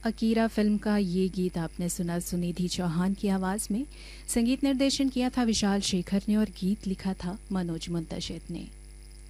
Akira film का ये गीत आपने सुना सुनिधि चौहान की आवाज़ में। संगीत निर्देशन किया था विशाल शेखर ने और गीत लिखा था मनोज मुंतशिर ने।